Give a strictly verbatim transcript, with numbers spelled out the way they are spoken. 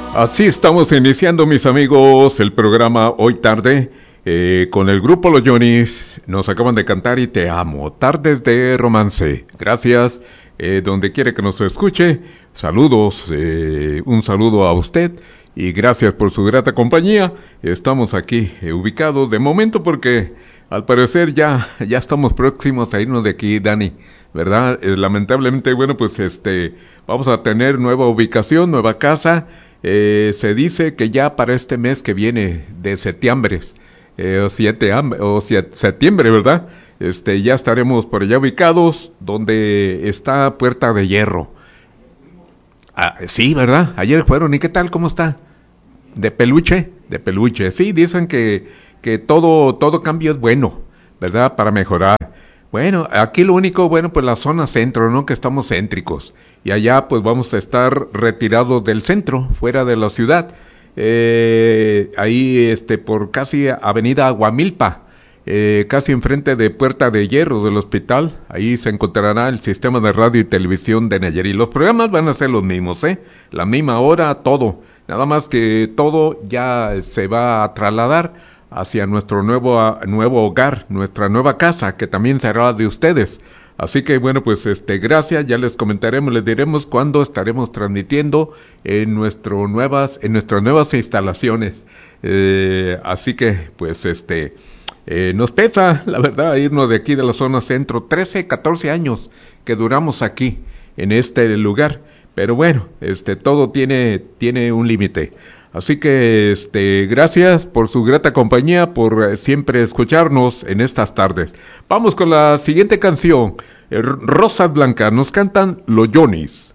Así estamos iniciando, mis amigos, el programa hoy tarde eh, con el grupo Los Johnny's. Nos acaban de cantar Y Te Amo, Tardes de Romance. Gracias, eh, donde quiere que nos escuche. Saludos, eh, un saludo a usted y gracias por su grata compañía. Estamos aquí eh, ubicados de momento porque al parecer ya, ya estamos próximos a irnos de aquí, Dani, ¿verdad? Eh, lamentablemente, bueno, pues este, vamos a tener nueva ubicación, nueva casa. Eh, se dice que ya para este mes que viene de septiembre, eh, o siete, o siete, septiembre, ¿verdad? Este, ya estaremos por allá ubicados, donde está Puerta de Hierro. Ah, sí, ¿verdad? Ayer fueron, ¿y qué tal? ¿Cómo está? ¿De peluche? De peluche, sí, dicen que, que todo, todo cambio es bueno, ¿verdad? Para mejorar. Bueno, aquí lo único, bueno, pues la zona centro, ¿no? Que estamos céntricos. Y allá, pues vamos a estar retirados del centro, fuera de la ciudad. Eh, ahí, este, por casi Avenida Aguamilpa, eh, casi enfrente de Puerta de Hierro del hospital. Ahí se encontrará el sistema de radio y televisión de Nayarit. Los programas van a ser los mismos, ¿eh? La misma hora, todo. Nada más que todo ya se va a trasladar hacia nuestro nuevo nuevo hogar, nuestra nueva casa, que también será de ustedes. Así que bueno, pues este, gracias, ya les comentaremos, les diremos cuándo estaremos transmitiendo en nuestro nuevas, en nuestras nuevas instalaciones. Eh, así que, pues este, eh, nos pesa, la verdad, irnos de aquí de la zona centro, trece, catorce años que duramos aquí, en este lugar. Pero bueno, este, todo tiene, tiene un límite. Así que, este, gracias por su grata compañía, por eh, siempre escucharnos en estas tardes. Vamos con la siguiente canción, eh, Rosas Blancas, nos cantan Los Johnny's.